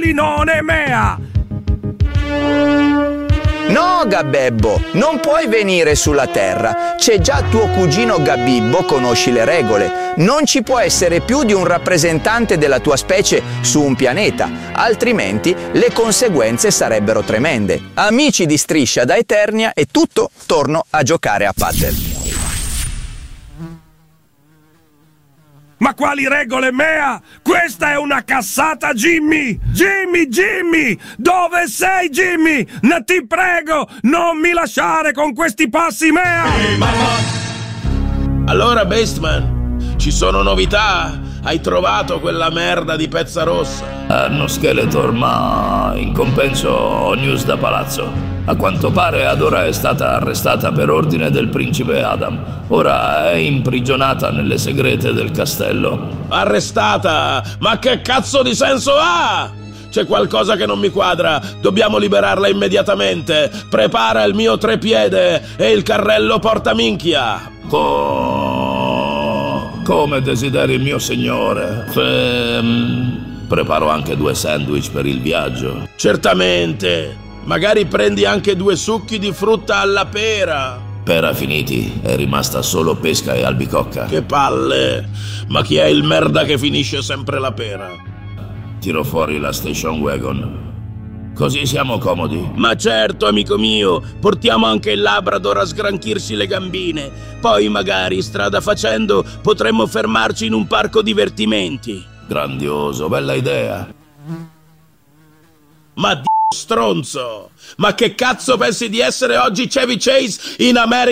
cuginone mea! No, Gabebbo, non puoi venire sulla Terra. C'è già tuo cugino Gabibbo, conosci le regole. Non ci può essere più di un rappresentante della tua specie su un pianeta, altrimenti le conseguenze sarebbero tremende. Amici di Striscia da Eternia e tutto, torno a giocare a paddle. Ma quali regole, mea? Questa è una cassata, Jimmy! Jimmy! Dove sei, Jimmy? Ti prego, non mi lasciare con questi passi, mea! Allora, Beastman, ci sono novità? Hai trovato quella merda di Pezza Rossa? No, Skeletor, ma in compenso ho news da palazzo. A quanto pare Adora è stata arrestata per ordine del principe Adam. Ora è imprigionata nelle segrete del castello. Arrestata? Ma che cazzo di senso ha? C'è qualcosa che non mi quadra. Dobbiamo liberarla immediatamente. Prepara il mio trepiede e il carrello portaminchia. Come desideri, mio signore. Preparo anche 2 sandwich per il viaggio. Certamente. Magari prendi anche 2 succhi di frutta alla pera. Pera finiti, è rimasta solo pesca e albicocca. Che palle. Ma chi è il merda che finisce sempre la pera? Tiro fuori la station wagon. Così siamo comodi. Ma certo, amico mio. Portiamo anche il Labrador a sgranchirsi le gambine. Poi magari, strada facendo, potremmo fermarci in un parco divertimenti. Grandioso, bella idea. Ma stronzo! Ma che cazzo pensi di essere oggi, Chevy Chase, in America?